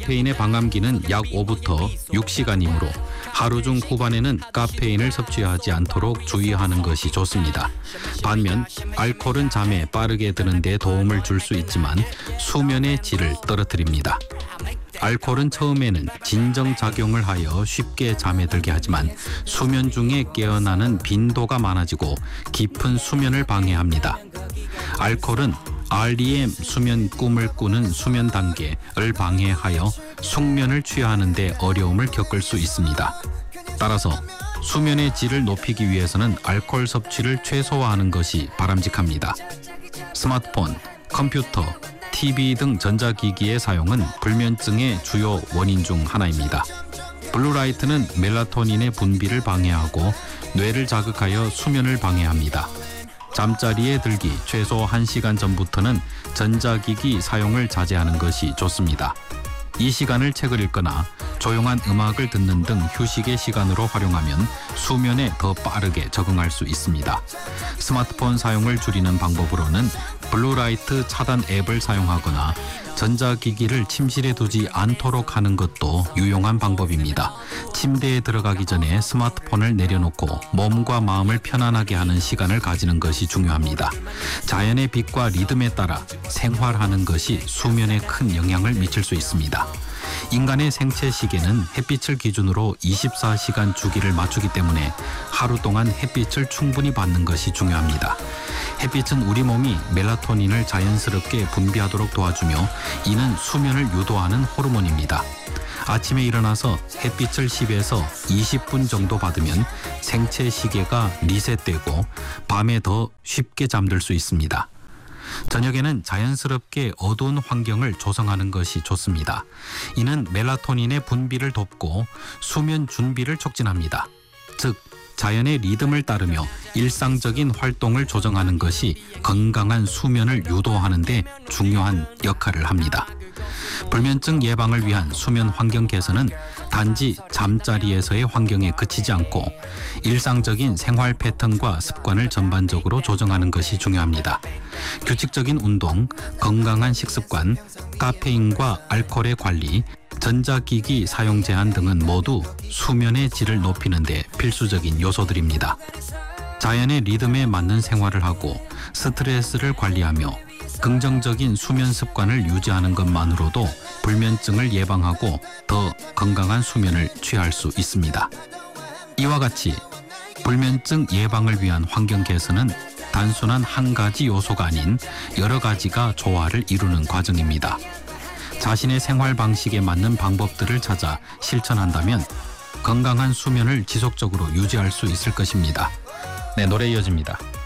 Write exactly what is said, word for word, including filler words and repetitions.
카페인의 방암기는 약 오부터 육 시간이므로 하루 중 후반에는 카페인을 섭취하지 않도록 주의하는 것이 좋습니다. 반면 알코올은 잠에 빠르게 드는 데 도움을 줄 수 있지만 수면의 질을 떨어뜨립니다. 알코올은 처음에는 진정작용을 하여 쉽게 잠에 들게 하지만 수면 중에 깨어나는 빈도가 많아지고 깊은 수면을 방해합니다. 알코올은 알이엠 수면 꿈을 꾸는 수면 단계를 방해하여 숙면을 취하는 데 어려움을 겪을 수 있습니다. 따라서 수면의 질을 높이기 위해서는 알코올 섭취를 최소화하는 것이 바람직합니다. 스마트폰, 컴퓨터, 티비 등 전자기기의 사용은 불면증의 주요 원인 중 하나입니다. 블루라이트는 멜라토닌의 분비를 방해하고 뇌를 자극하여 수면을 방해합니다. 잠자리에 들기 최소 한 시간 전부터는 전자기기 사용을 자제하는 것이 좋습니다. 이 시간을 책을 읽거나 조용한 음악을 듣는 등 휴식의 시간으로 활용하면 수면에 더 빠르게 적응할 수 있습니다. 스마트폰 사용을 줄이는 방법으로는 블루라이트 차단 앱을 사용하거나 전자기기를 침실에 두지 않도록 하는 것도 유용한 방법입니다. 침대에 들어가기 전에 스마트폰을 내려놓고 몸과 마음을 편안하게 하는 시간을 가지는 것이 중요합니다. 자연의 빛과 리듬에 따라 생활하는 것이 수면에 큰 영향을 미칠 수 있습니다. 인간의 생체 시계는 햇빛을 기준으로 이십사 시간 주기를 맞추기 때문에 하루 동안 햇빛을 충분히 받는 것이 중요합니다. 햇빛은 우리 몸이 멜라토닌을 자연스럽게 분비하도록 도와주며 이는 수면을 유도하는 호르몬입니다. 아침에 일어나서 햇빛을 십에서 이십 분 정도 받으면 생체 시계가 리셋되고 밤에 더 쉽게 잠들 수 있습니다. 저녁에는 자연스럽게 어두운 환경을 조성하는 것이 좋습니다. 이는 멜라토닌의 분비를 돕고 수면 준비를 촉진합니다. 즉, 자연의 리듬을 따르며 일상적인 활동을 조정하는 것이 건강한 수면을 유도하는 데 중요한 역할을 합니다. 불면증 예방을 위한 수면 환경 개선은 단지 잠자리에서의 환경에 그치지 않고 일상적인 생활 패턴과 습관을 전반적으로 조정하는 것이 중요합니다. 규칙적인 운동, 건강한 식습관, 카페인과 알코올의 관리, 전자기기 사용 제한 등은 모두 수면의 질을 높이는 데 필수적인 요소들입니다. 자연의 리듬에 맞는 생활을 하고 스트레스를 관리하며 긍정적인 수면 습관을 유지하는 것만으로도 불면증을 예방하고 더 건강한 수면을 취할 수 있습니다. 이와 같이 불면증 예방을 위한 환경 개선은 단순한 한 가지 요소가 아닌 여러 가지가 조화를 이루는 과정입니다. 자신의 생활 방식에 맞는 방법들을 찾아 실천한다면 건강한 수면을 지속적으로 유지할 수 있을 것입니다. 네, 노래 이어집니다.